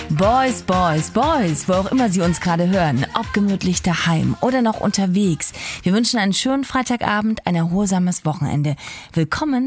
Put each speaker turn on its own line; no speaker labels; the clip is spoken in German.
Boys, Boys, Boys, wo auch immer Sie uns gerade hören, ob gemütlich daheim oder noch unterwegs. Wir wünschen einen schönen Freitagabend, ein erholsames Wochenende. Willkommen